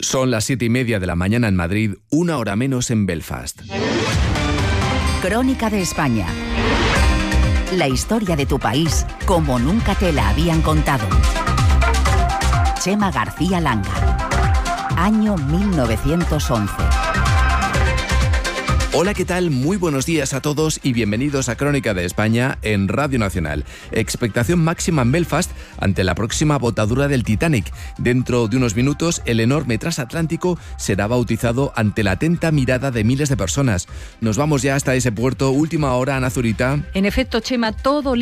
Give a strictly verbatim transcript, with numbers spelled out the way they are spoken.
Son las siete y media de la mañana en Madrid, una hora menos en Belfast. Crónica de España. La historia de tu país como nunca te la habían contado. Chema García Langa. Año mil novecientos once. Hola, ¿qué tal? Muy buenos días a todos y bienvenidos a Crónica de España en Radio Nacional. Expectación máxima en Belfast ante la próxima botadura del Titanic. Dentro de unos minutos, el enorme transatlántico será bautizado ante la atenta mirada de miles de personas. Nos vamos ya hasta ese puerto. Última hora, Ana Zurita. En efecto, Chema, todo